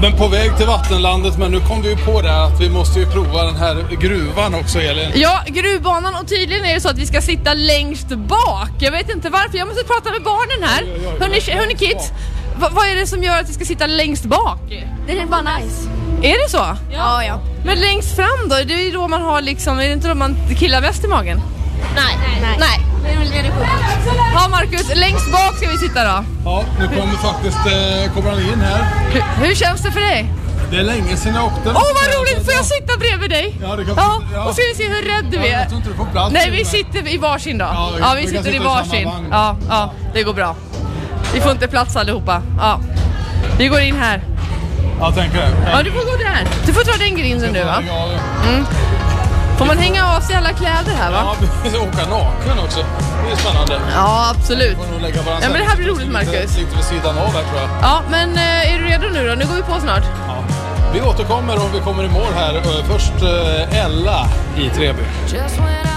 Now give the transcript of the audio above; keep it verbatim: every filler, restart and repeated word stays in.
men på väg till vattenlandet, men nu kom vi ju på det att vi måste ju prova den här gruvan också, Elin. Ja, gruvbanan, och tydligen är det så att vi ska sitta längst bak. Jag vet inte varför, jag måste prata med barnen här. Hörni, hörni kids, v- vad är det som gör att vi ska sitta längst bak? Det är bara nice. Är det så? Ja, ja. Men längst fram då, det är ju då man har liksom, är det inte då man killar mest i magen? Nej. Nej. Nej. Det är väl det det går. Ja, Marcus, längst bak ska vi sitta då. Ja, nu kommer faktiskt eh, kommer han in här. Hur, hur känns det för dig? Det är länge sedan jag åkte. Åh, oh, vad roligt! Får jag sitta bredvid dig? Ja, det kan Ja, ja. och så vi se hur rädd du Ja, är. jag tror inte du får plats. Nej, vi sitter i varsin då. Ja, Ja, vi vi kan sitter i sitta i samma varsin. vagn. Ja, ja, det går bra. Vi får inte plats allihopa. Ja. Vi går in här. Jag tänker det. Ja, du får gå där. Du får ta den grinden nu, va? Ja, Mm. Får man hänga av sig alla kläder här, va? ja, vi ska åka naken också. Det är spännande. Ja, absolut. Vi får nog lägga varandra Ja, men det här blir roligt, Marcus. Lite, lite vid sidan av här, tror jag. Ja, men eh, är du redo nu då? Nu går vi på snart. Ja. Vi återkommer och vi kommer i mål här. Först eh, Ella i Treby.